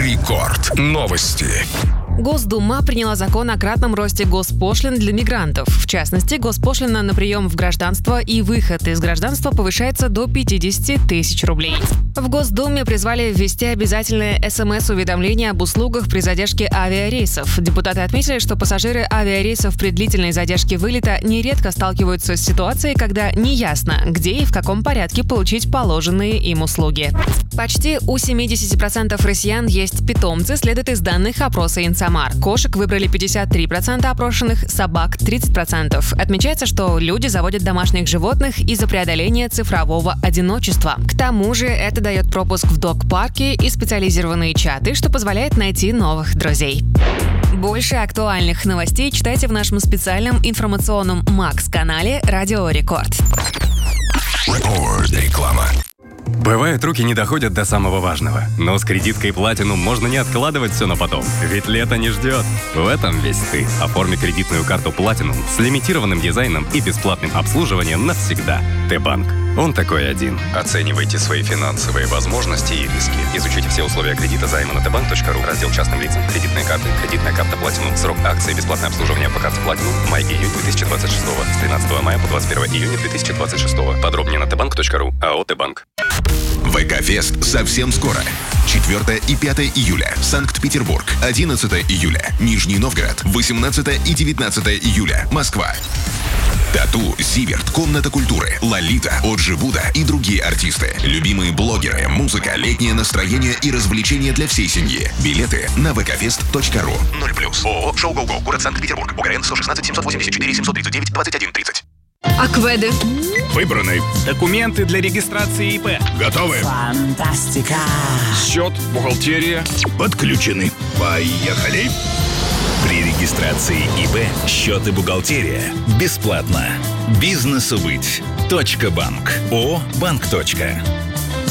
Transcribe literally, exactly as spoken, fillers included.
Рекорд. Новости. Госдума приняла закон о кратном росте госпошлин для мигрантов. В частности, госпошлина на прием в гражданство и выход из гражданства повышается до пятьдесят тысяч рублей. В Госдуме призвали ввести обязательное СМС-уведомление об услугах при задержке авиарейсов. Депутаты отметили, что пассажиры авиарейсов при длительной задержке вылета нередко сталкиваются с ситуацией, когда неясно, где и в каком порядке получить положенные им услуги. Почти у семьдесят процентов россиян есть питомцы, следует из данных опроса Инсамар. Кошек выбрали пятьдесят три процента опрошенных, собак – тридцать процентов. Отмечается, что люди заводят домашних животных из-за преодоления цифрового одиночества. К тому же это дает пропуск в дог-парки и специализированные чаты, что позволяет найти новых друзей. Больше актуальных новостей читайте в нашем специальном информационном Макс-канале «Радио Рекорд». Реклама. Бывает, руки не доходят до самого важного. Но с кредиткой Platinum можно не откладывать все на потом. Ведь лето не ждет. В этом весь ты. Оформи кредитную карту Platinum с лимитированным дизайном и бесплатным обслуживанием навсегда. Т-банк. Он такой один. Оценивайте свои финансовые возможности и риски. Изучите все условия кредита займа на тэ банк точка ру. Раздел частным лицам. Кредитные карты. Кредитная карта Platinum. Срок акции. Бесплатное обслуживание по карте Platinum. Май-июнь две тысячи двадцать шестого. С тринадцатого мая по двадцать первое июня две тысячи двадцать шестого. Подробнее на тэ банк точка ру. АО Т-банк. ВК-фест совсем скоро. четвёртое и пятое июля. Санкт-Петербург. одиннадцатое июля. Нижний Новгород. восемнадцатое и девятнадцатое июля. Москва. Тату, Зиверт, Комната культуры, Лолита, Оджи Буда и другие артисты. Любимые блогеры, музыка, летнее настроение и развлечения для всей семьи. Билеты на вэ ка фест точка ру. ноль плюс. ООО «Шоу Го Го». Город Санкт-Петербург. УГРН сто шестнадцать семьсот восемьдесят четыре семьсот тридцать девять двадцать один тридцать. Акведы. Выбраны. Документы для регистрации ИП. Готовы. Фантастика. Счет, бухгалтерия. Подключены. Поехали. При регистрации ИП счет и бухгалтерия бесплатно. Бизнесу быть. Точка банк. О банк.